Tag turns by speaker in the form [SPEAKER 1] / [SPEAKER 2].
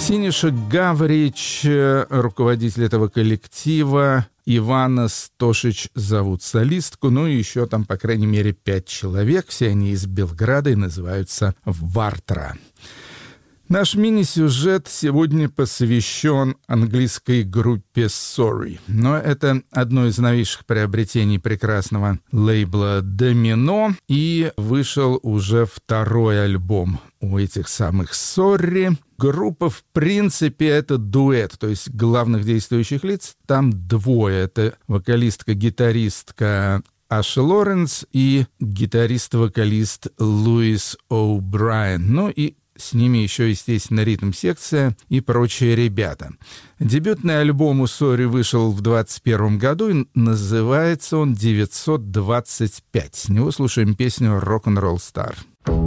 [SPEAKER 1] Синиша Гаврич, руководитель этого коллектива, Ивана Стошич зовут солистку, ну и еще там, по крайней мере, 5 человек, все они из Белграда и называются «Вартра». Наш мини-сюжет сегодня посвящен английской группе Sorry. Но это одно из новейших приобретений прекрасного лейбла Domino, и вышел уже второй альбом у этих самых Sorry. Группа, в принципе, это дуэт, то есть главных действующих лиц там двое. Это вокалистка-гитаристка Аши Лоренс и гитарист-вокалист Луис О'Брайен. Ну и с ними еще, естественно, ритм-секция и прочие ребята. Дебютный альбом у Sorry вышел в 2021 году, и называется он «925». С него слушаем песню «Rock'n'Roll Star».